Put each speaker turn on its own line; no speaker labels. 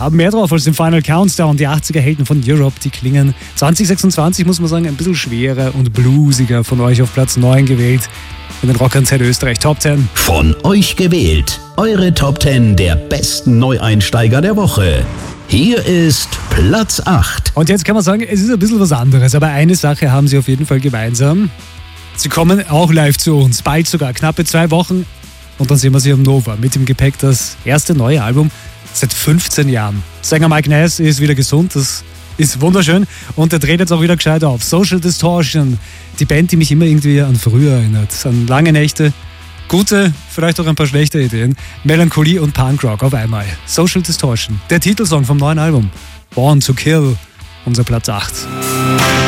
haben mehr drauf als den Final Countdown. Die 80er Helden von Europe, die klingen 2026, muss man sagen, ein bisschen schwerer und bluesiger. Von euch auf Platz 9 gewählt in den Rock'n'Zeit Österreich Top 10.
Von euch gewählt. Eure Top 10 der besten Neueinsteiger der Woche. Hier ist Platz 8.
Und jetzt kann man sagen, es ist ein bisschen was anderes, aber eine Sache haben sie auf jeden Fall gemeinsam. Sie kommen auch live zu uns, bald sogar, knappe 2 Wochen. Und dann sehen wir sie am Nova mit im Gepäck das erste neue Album seit 15 Jahren. Sänger Mike Ness ist wieder gesund, das ist wunderschön. Und er dreht jetzt auch wieder gescheit auf. Social Distortion, die Band, die mich immer irgendwie an früher erinnert. An lange Nächte, gute, vielleicht auch ein paar schlechte Ideen. Melancholie und Punkrock auf einmal. Social Distortion, der Titelsong vom neuen Album. Born to Kill, unser Platz 8.